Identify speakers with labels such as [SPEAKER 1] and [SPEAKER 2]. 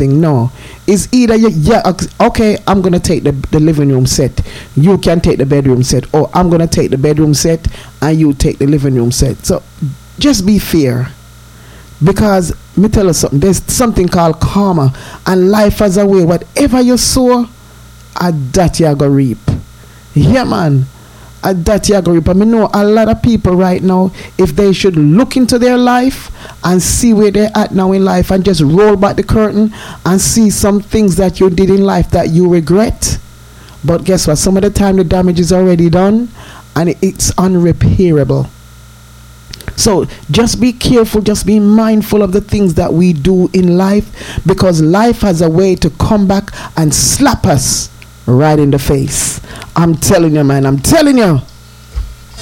[SPEAKER 1] thing. No. It's either okay, I'm gonna take the living room set. You can take the bedroom set, or I'm gonna take the bedroom set and you take the living room set. So just be fair. Because me tell you something, there's something called karma, and life has a way. Whatever you sow, that you're gonna reap. Yeah, man. That you're gonna reap. I mean, know a lot of people right now, if they should look into their life and see where they're at now in life, and just roll back the curtain and see some things that you did in life that you regret. But guess what? Some of the time the damage is already done and it's unrepairable. So just be careful, just be mindful of the things that we do in life, because life has a way to come back and slap us right in the face. I'm telling you, man, I'm telling you.